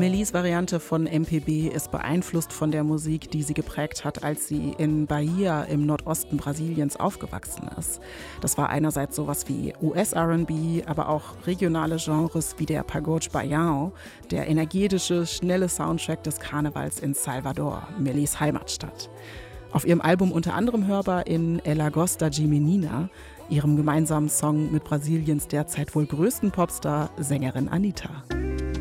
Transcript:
Melys Variante von MPB ist beeinflusst von der Musik, die sie geprägt hat, als sie in Bahia im Nordosten Brasiliens aufgewachsen ist. Das war einerseits sowas wie US-R&B, aber auch regionale Genres wie der Pagode Baião, der energetische, schnelle Soundtrack des Karnevals in Salvador, Melys Heimatstadt. Auf ihrem Album unter anderem hörbar in Ela Gosta de Menina, ihrem gemeinsamen Song mit Brasiliens derzeit wohl größten Popstar, Sängerin Anitta.